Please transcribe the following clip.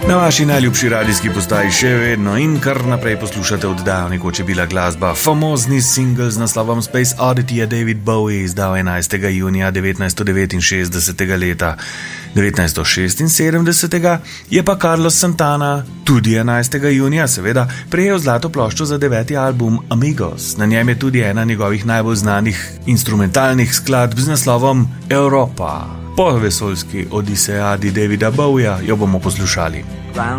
Na vaši najljubši radijski postaji še vedno in kar naprej poslušate oddajo Nekoč je bila glasba. Famozni singl z naslovom Space Oddity je David Bowie izdal 11. junija 1969. leta. 1976. je pa Carlos Santana, tudi 11. junija seveda, prejel zlato ploščo za 9. album Amigos. Na njem je tudi ena njegovih najbolj znanih instrumentalnih skladb z naslovom Europa. Po vesoljski odisejadi Davida Bowieja jo bomo poslušali.